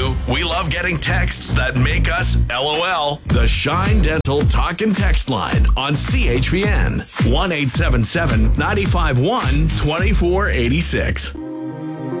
do. We love getting texts that make us LOL. The Shine Dental Talk and Text line on CHPN 1-877-951-2486.